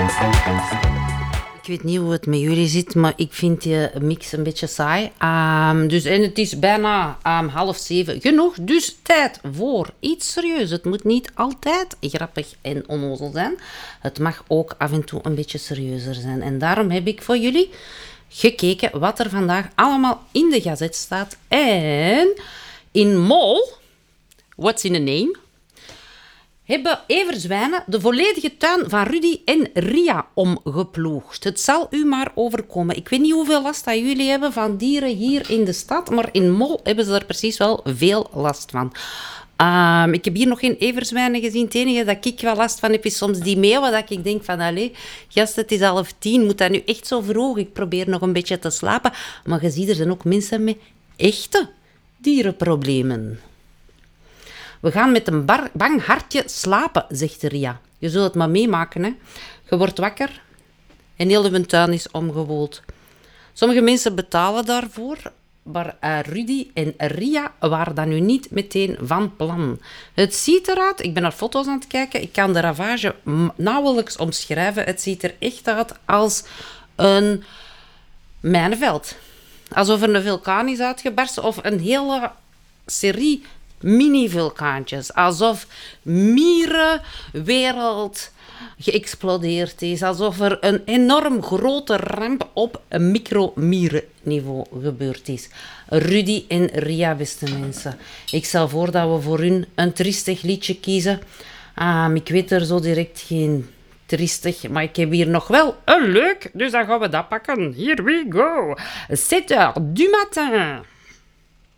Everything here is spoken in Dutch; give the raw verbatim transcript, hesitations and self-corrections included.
Ik weet niet hoe het met jullie zit, maar ik vind die mix een beetje saai. Um, dus, en het is bijna um, half zeven genoeg, dus tijd voor iets serieus. Het moet niet altijd grappig en onnozel zijn. Het mag ook af en toe een beetje serieuzer zijn. En daarom heb ik voor jullie gekeken wat er vandaag allemaal in de gazet staat. En in Mol, what's in a name, hebben everzwijnen de volledige tuin van Rudy en Ria omgeploegd. Het zal u maar overkomen. Ik weet niet hoeveel last dat jullie hebben van dieren hier in de stad, maar in Mol hebben ze er precies wel veel last van. Um, ik heb hier nog geen everzwijnen gezien. Het enige dat ik wel last van heb is soms die meeuwen, dat ik denk van, allee, gast, het is half tien, moet dat nu echt zo vroeg? Ik probeer nog een beetje te slapen. Maar je ziet, er zijn ook mensen met echte dierenproblemen. We gaan met een bar, bang hartje slapen, zegt Ria. Je zult het maar meemaken, hè. Je wordt wakker en heel de tuin is omgewoeld. Sommige mensen betalen daarvoor, maar uh, Rudy en Ria waren dat nu niet meteen van plan. Het ziet eruit, ik ben naar foto's aan het kijken, ik kan de ravage nauwelijks omschrijven. Het ziet er echt uit als een mijnenveld. Alsof er een vulkaan is uitgebarsten of een hele serie mini-vulkaantjes. Alsof mierenwereld geëxplodeerd is. Alsof er een enorm grote ramp op een micro-mierenniveau gebeurd is. Rudy en Ria, beste mensen. Ik stel voor dat we voor hun een triestig liedje kiezen. Um, ik weet er zo direct geen triestig, maar ik heb hier nog wel een leuk. Dus dan gaan we dat pakken. Here we go. sept heures du matin.